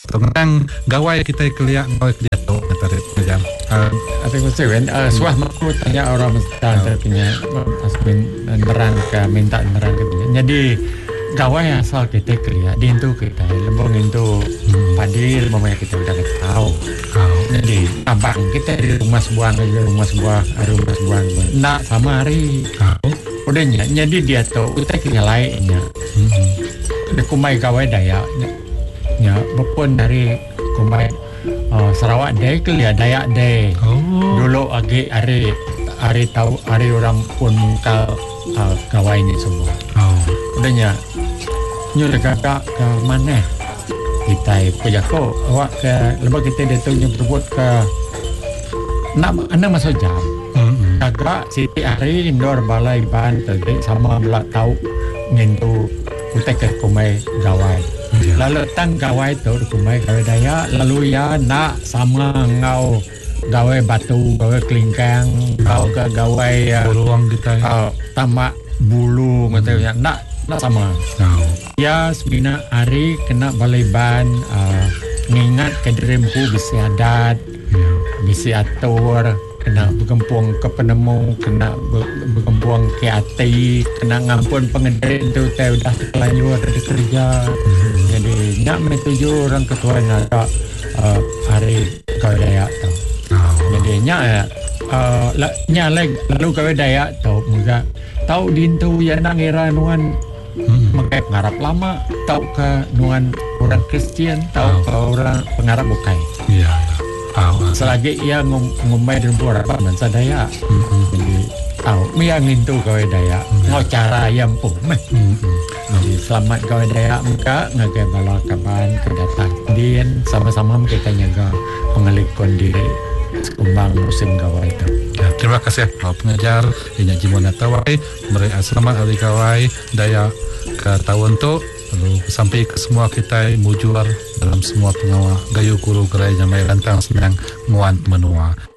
tentang gawai kita keliak gawai kerja tu tarik jam. Ate ko sewen suah maku tanya orang mesta terpinya asmin nerang ke minta nerang ke dia. Jadi gawai asal kita keliak di itu kita lembong itu padir mamanya kita udah tahu. Jadi abang kita di rumah sebuah nak sama hari. Udahnya jadi dia tahu kita kena lainnya. Di kumai gawai Dayak nya bepun dari kumai Sarawak Day ke lihat Dayak Day. Dulu agi hari tahu hari orang pun kal gawai ini semua. Udahnya nyu dekat ke mana kita pejako awak ke lebih kita datang nyebut ke nak masuk jam. Agak Siti hari indoor balai ban tadi sama belak tahu nyentuh kita ke kumai gawai. Lalu tang gawai tu kumai gawai Dayak lalu ya nak sama ngau gawai batu gawai kelingkang kau ke gawai beruang kita tamak bulu macamnya nak sama. Ya sebina hari kena balai ban ngingat ke dreamku bisi adat bisi atur kena bergempuang ke penemu kena bergempuang ke hati kena ngampun pengendara itu saya sudah terlanjur ada kerja jadi nak menuju orang ketua ada hari gawai Dayak tu jadi lalu gawai Dayak tu muka tahu dintu ya nang era nuan makai pengarap lama tahu ke nuan orang Kristian tahu ke orang pengarap bukai selagi ia ngumai dan buat apa bangsa Dayak jadi tahu yang itu gawai Dayak ngau cara yang pun jadi selamat gawai Dayak muka ngagai bala kaban kedatang din sama-sama kita nyaga mengelikon diri sekumbang musim gawai itu. Terima kasih pengajar Inya Jimona Tawai beri selamat hari gawai Dayak ke tahun tu. Lalu sampai ke semua kita mujur dalam semua pengawal gayu guru gerai jamai rantang senang nguan menua.